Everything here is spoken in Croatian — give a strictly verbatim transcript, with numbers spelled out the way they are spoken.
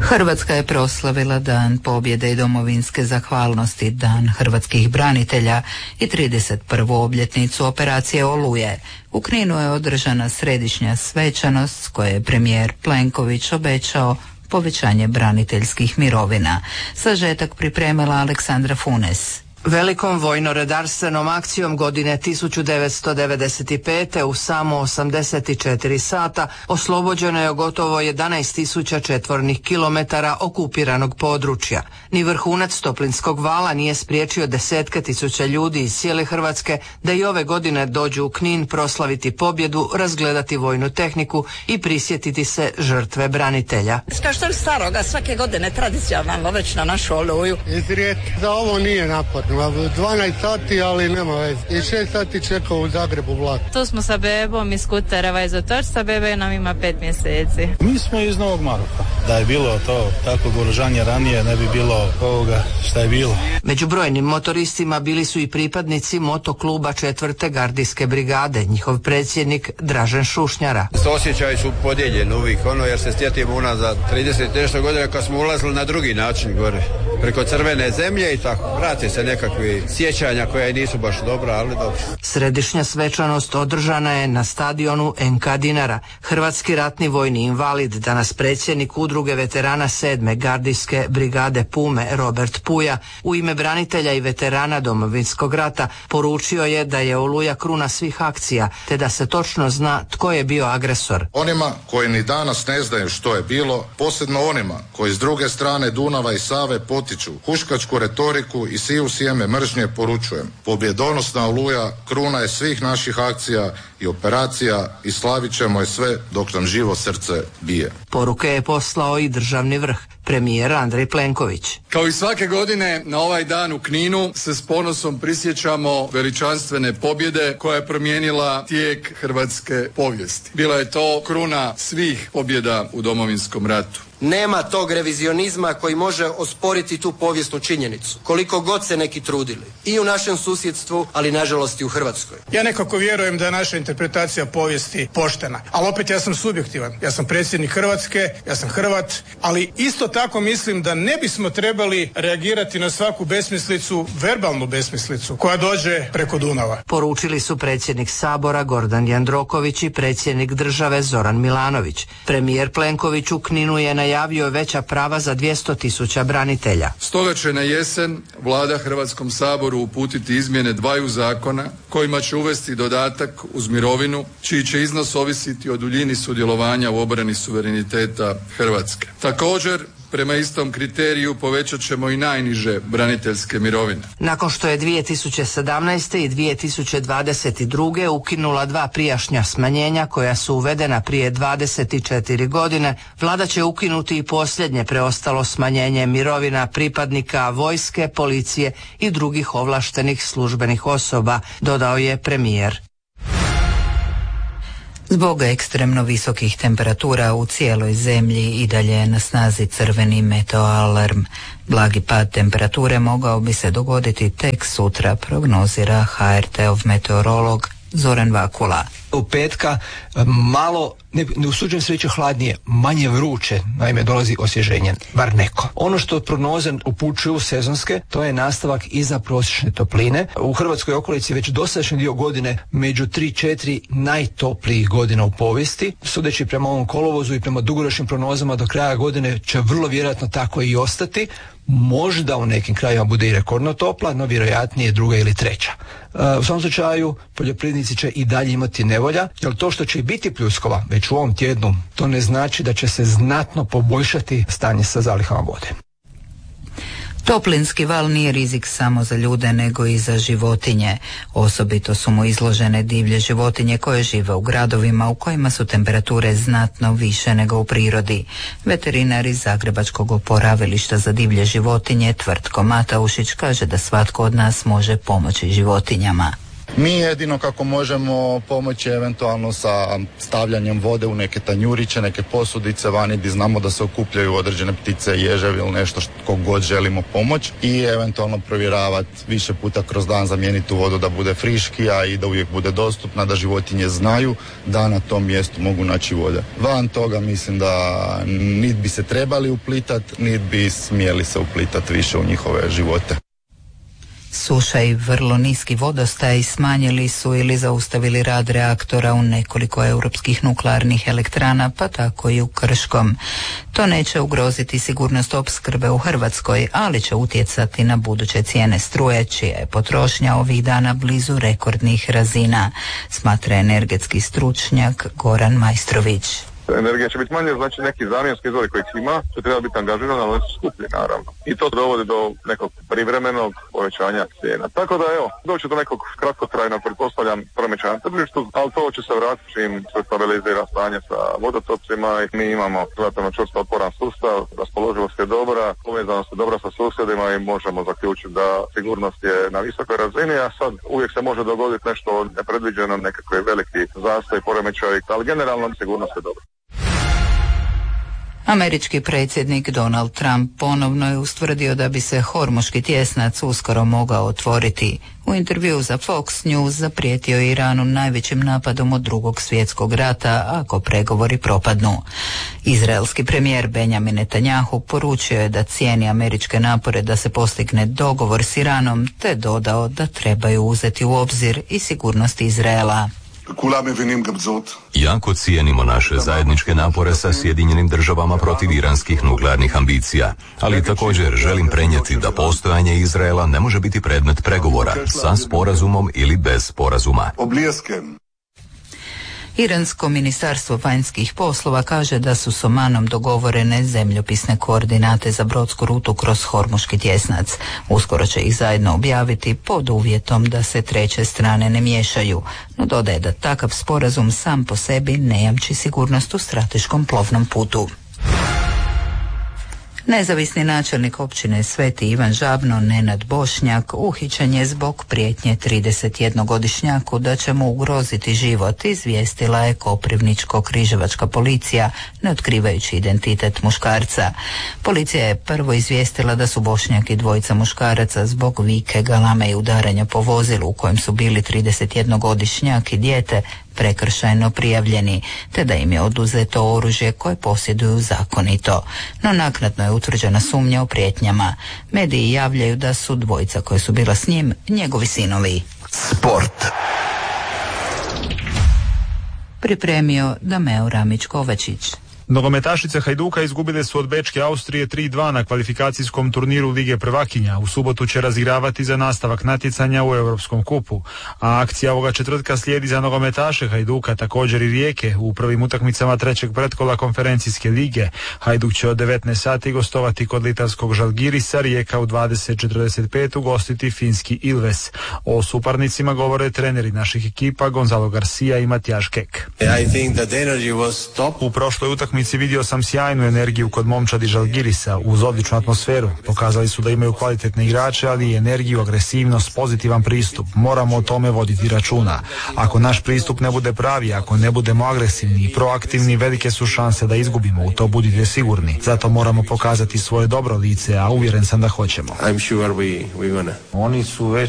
Hrvatska je proslavila Dan pobjede i domovinske zahvalnosti, Dan hrvatskih branitelja i trideset prvu obljetnicu operacije Oluje. U Kninu je održana središnja svečanost s koje je premijer Plenković obećao povećanje braniteljskih mirovina. Sažetak pripremila Aleksandra Funes. Velikom vojno-redarstvenom akcijom godine tisuću devetsto devedeset pete u samo osamdeset četiri sata oslobođeno je gotovo jedanaest tisuća četvornih kilometara okupiranog područja. Ni vrhunac Toplinskog vala nije spriječio desetke tisuća ljudi iz cijele Hrvatske da i ove godine dođu u Knin proslaviti pobjedu, razgledati vojnu tehniku i prisjetiti se žrtve branitelja. Kao što je staroga, svake godine tradicionalno već na našu Oluju. Izrijet, za ovo nije napadno. dvanaest sati, ali nema veze. I šest sati čekao u Zagrebu vlak. Tu smo sa bebom iz Kutereva iz Otočca, bebe nam ima pet mjeseci. Mi smo iz Novog Marofa. Da je bilo to takvog oružanja ranije, ne bi bilo ovoga šta je bilo. Među brojnim motoristima bili su i pripadnici motokluba četvrte gardijske brigade, njihov predsjednik Dražen Šušnjara. Osjećaji su podijeljeni uvijek, ono jer se sjetimo unazad trideset nešto godina kad smo ulazili na drugi način gore, preko crvene zemlje i tako. Vrati se nekakvi sjećanja koja nisu baš dobra, ali dobro. Središnja svečanost održana je na stadionu en ka Dinara. Hrvatski ratni vojni invalid, danas predsjednik udruge veterana sedme gardijske brigade Pume, Robert Puja, u ime branitelja i veterana Domovinskog rata poručio je da je Oluja kruna svih akcija, te da se točno zna tko je bio agresor. Onima koji ni danas ne znaju što je bilo, posebno onima koji s druge strane Dunava i Save potiču huškačku retoriku i siju sjeme mržnje, poručujem. Pobjedonosna Oluja kruna je svih naših akcija i operacija i slavit ćemo je sve dok nam živo srce bije. Poruke je poslao i državni vrh, premijer Andrej Plenković. Kao i svake godine na ovaj dan u Kninu se s ponosom prisjećamo veličanstvene pobjede koja je promijenila tijek hrvatske povijesti. Bila je to kruna svih pobjeda u Domovinskom ratu. Nema tog revizionizma koji može osporiti tu povijesnu činjenicu, koliko god se neki trudili. I u našem susjedstvu, ali nažalost i u Hrvatskoj. Ja nekako vjerujem da je naša interpretacija povijesti poštena, ali opet ja sam subjektivan. Ja sam predsjednik Hrvatske, ja sam Hrvat, ali isto tako mislim da ne bismo trebali reagirati na svaku besmislicu, verbalnu besmislicu koja dođe preko Dunava. Poručili su predsjednik Sabora Gordan Jandroković i predsjednik države Zoran Milanović. Premijer Plenković u Kninu je najavio veća prava za dvjesto tisuća branitelja. Stoga će na jesen Vlada Hrvatskom saboru uputiti izmjene dvaju zakona kojima će uvesti dodatak uz mirovinu čiji će iznos ovisiti o duljini sudjelovanja u obrani suvereniteta Hrvatske. Također, prema istom kriteriju povećat ćemo i najniže braniteljske mirovine. Nakon što je dvije tisuće sedamnaeste. i dvije tisuće dvadeset druge. ukinula dva prijašnja smanjenja koja su uvedena prije dvadeset četiri godine, Vlada će ukinuti i posljednje preostalo smanjenje mirovina pripadnika vojske, policije i drugih ovlaštenih službenih osoba, dodao je premijer. Zbog ekstremno visokih temperatura u cijeloj zemlji i dalje je na snazi crveni meteoalarm. Blagi pad temperature mogao bi se dogoditi tek sutra, prognozira ha er te-ov meteorolog Zoran Vakula. U petka malo, ne, ne usuđujem se reći hladnije, manje vruće, naime dolazi osvježenje, bar neko. Ono što prognoze upućuju sezonske, to je nastavak iza prosječne topline. U Hrvatskoj okolici već dosadašnji dio godine među tri četiri najtoplijih godina u povijesti. Sudeći prema ovom kolovozu i prema dugoročnim prognozama do kraja godine će vrlo vjerojatno tako i ostati. Možda u nekim krajima bude i rekordno topla, no vjerojatnije druga ili treća. U svom slučaju poljoprivrednici će i dalje imati nevolja, jer to što će biti pljuskova već u ovom tjednu, to ne znači da će se znatno poboljšati stanje sa zalihama vode. Toplinski val nije rizik samo za ljude nego i za životinje. Osobito su mu izložene divlje životinje koje žive u gradovima u kojima su temperature znatno više nego u prirodi. Veterinar iz Zagrebačkog oporavilišta za divlje životinje Tvrtko Mataušić kaže da svatko od nas može pomoći životinjama. Mi jedino kako možemo pomoći eventualno sa stavljanjem vode u neke tanjuriće, neke posudice vani gdje znamo da se okupljaju određene ptice, ježevi ili nešto što kog god želimo pomoći i eventualno provjeravati više puta kroz dan, zamijeniti tu vodu da bude friškija i da uvijek bude dostupna, da životinje znaju da na tom mjestu mogu naći vode. Van toga mislim da niti bi se trebali uplitati, niti bi smjeli se uplitati više u njihove živote. Suša i vrlo niski vodostaj smanjili su ili zaustavili rad reaktora u nekoliko europskih nuklearnih elektrana, pa tako i u Krškom. To neće ugroziti sigurnost opskrbe u Hrvatskoj, ali će utjecati na buduće cijene struje, čija je potrošnja ovih dana blizu rekordnih razina, smatra energetski stručnjak Goran Majstrović. Energija će biti manje, znači neki zamjenski izvori kojih ima će treba biti angažirani, ali su skuplji naravno. I to dovodi do nekog privremenog povećanja cijena. Tako da evo, doći do nekog kratkotrajnog, pretpostavljam, promičaja na tržištu, ali to će se vratiti čim se stabilizira stanje sa vodotocima i mi imamo relativno čvrsto otporan sustav, raspoloživost je dobra, povezanost je dobra sa susjedima i možemo zaključiti da sigurnost je na visokoj razini, a sad uvijek se može dogoditi nešto nepredviđeno, nekakve veliki zastoj, poremećaj, ali generalno sigurnost je dobra. Američki predsjednik Donald Trump ponovno je ustvrdio da bi se Hormuški tjesnac uskoro mogao otvoriti. U intervju za Fox News zaprijetio je Iranu najvećim napadom od drugog svjetskog rata ako pregovori propadnu. Izraelski premijer Benjamin Netanjahu poručio je da cijeni američke napore da se postigne dogovor s Iranom, te dodao da trebaju uzeti u obzir i sigurnost Izraela. Jako cijenimo naše zajedničke napore sa Sjedinjenim državama protiv iranskih nuklearnih ambicija, ali također želim prenijeti da postojanje Izraela ne može biti predmet pregovora sa sporazumom ili bez sporazuma. Iransko ministarstvo vanjskih poslova kaže da su s Omanom dogovorene zemljopisne koordinate za brodsku rutu kroz Hormuški tjesnac. Uskoro će ih zajedno objaviti pod uvjetom da se treće strane ne miješaju, no dodaje da takav sporazum sam po sebi ne jamči sigurnost u strateškom plovnom putu. Nezavisni načelnik općine Sveti Ivan Žabno, Nenad Bošnjak, uhićen je zbog prijetnje tridesetjednogodišnjaku da će mu ugroziti život, izvijestila je Koprivničko-križevačka policija, ne otkrivajući identitet muškarca. Policija je prvo izvijestila da su Bošnjak i dvojica muškaraca zbog vike, galame i udaranja po vozilu u kojem su bili tridesetjednogodišnjak i dijete prekršajno prijavljeni, te da im je oduzeto oružje koje posjeduju zakonito. No naknadno je utvrđena sumnja o prijetnjama. Mediji javljaju da su dvojica koja su bila s njim njegovi sinovi. Sport. Pripremio Dameo Ramić-Kovačić. Nogometašice Hajduka izgubile su od Bečke Austrije tri dva na kvalifikacijskom turniru Lige prvakinja. U subotu će razigravati za nastavak natjecanja u Europskom kupu. A akcija ovoga četvrtka slijedi za nogometaše Hajduka, također i Rijeke. U prvim utakmicama trećeg pretkola konferencijske lige. Hajduk će od devetnaest sati gostovati kod litavskog Žalgirisa, Rijeka u dvadeset četrdeset pet ugostiti finski Ilves. O suparnicima govore treneri naših ekipa Gonzalo Garcia i Matijaš Kek. U prošloj utakmici vidio sam sjajnu energiju kod momčadi Žalgirisa uz odličnu atmosferu. Pokazali su da imaju kvalitetne igrače, ali i energiju, agresivnost, pozitivan pristup. Moramo o tome voditi računa. Ako naš pristup ne bude pravi, ako ne budemo agresivni i proaktivni, velike su šanse da izgubimo. U to budite sigurni. Zato moramo pokazati svoje dobro lice, a uvjeren sam da hoćemo. I'm sure we, we gonna. Oni su već